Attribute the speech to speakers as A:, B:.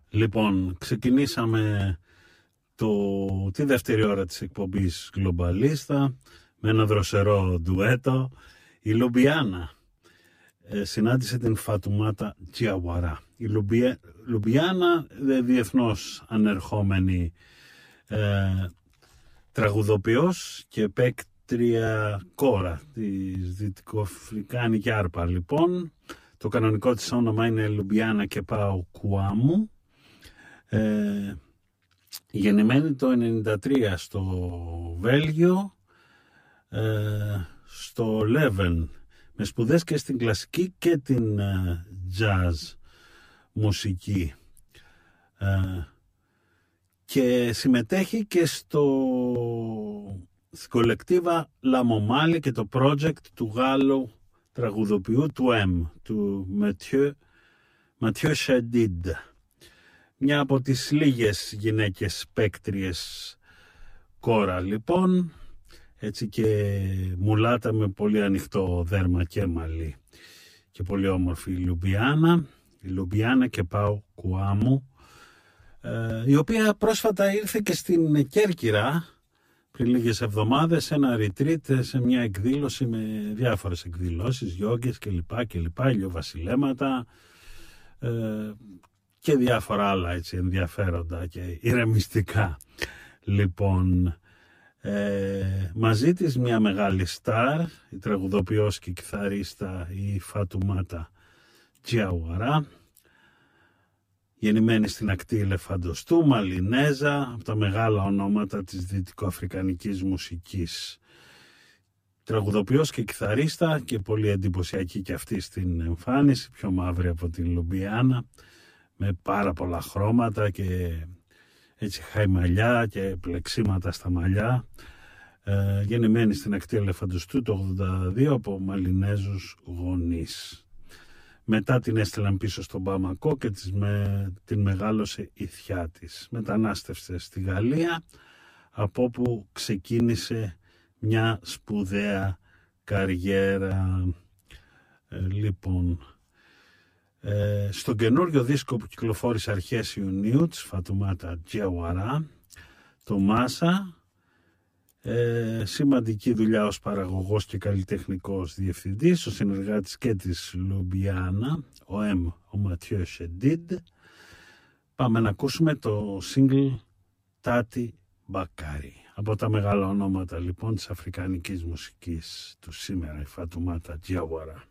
A: Λοιπόν, ξεκινήσαμε τη δεύτερη ώρα της εκπομπής Γκλομπαλίστα με ένα δροσερό ντουέτο. Η Λουμπιάνα συνάντησε την Φατουμάτα Τζιαουαρά. Η Λουμπιάνα, διεθνώς ανερχόμενη τραγουδοποιός και παίκτρια κόρα της δυτικοαφρικάνικη άρπα. Λοιπόν, το κανονικό της όνομα είναι Λουμπιάνα Κεπάου Κουάμου. Γεννημένη το 1993 στο Βέλγιο, στο Λέβεν, με σπουδές και στην κλασική και την jazz μουσική, και συμμετέχει και στην κολεκτίβα Λαμομάλη και το project του Γάλλου τραγουδοποιού του Ματιό Σεντίντ. Μια από τις λίγες γυναίκες παίκτριες κόρα, λοιπόν, έτσι, και μουλάτα με πολύ ανοιχτό δέρμα και μαλλί, και πολύ όμορφη η Λουμπιάνα Κεπάου Κουάμου, η οποία πρόσφατα ήρθε και στην Κέρκυρα πριν λίγες εβδομάδες σε ένα retreat, σε μια εκδήλωση με διάφορες εκδηλώσεις, γιόγκες κλπ, ηλιοβασιλέματα και διάφορα άλλα έτσι ενδιαφέροντα και ηρεμιστικά. Λοιπόν, μαζί της μια μεγάλη στάρ, η τραγουδοποιός και κιθαρίστα η Φατουμάτα Τζιαουαρά, γεννημένη στην ακτή Ελεφαντοστού, Μαλινέζα, από τα μεγάλα ονόματα της δυτικοαφρικανικής μουσικής. Τραγουδοποιός και κιθαρίστα και πολύ εντυπωσιακή και αυτή στην εμφάνιση, πιο μαύρη από την Λουμπιάνα, με πάρα πολλά χρώματα και έτσι χαϊμαλιά και πλεξίματα στα μαλλιά. Γεννημένη στην ακτή Ελεφαντοστού το 1982 από Μαλινέζους γονείς. Μετά την έστειλαν πίσω στον Μπαμακό και την μεγάλωσε η θιά της. Μετανάστευσε στη Γαλλία, από όπου ξεκίνησε μια σπουδαία καριέρα. Λοιπόν, στον καινούριο δίσκο που κυκλοφόρησε αρχές Ιουνίου της Φατουμάτα Τζιαουαρά, το Μάσα, σημαντική δουλειά ως παραγωγός και καλλιτεχνικός διευθυντής, ο συνεργάτης και της Λουμπιάνα, ο Ματιό Σεντίντ. Πάμε να ακούσουμε το single Τάτι Μπακάρι, από τα μεγάλα ονόματα λοιπόν της αφρικανικής μουσικής του σήμερα, η Φατουμάτα Τζιαουαρά.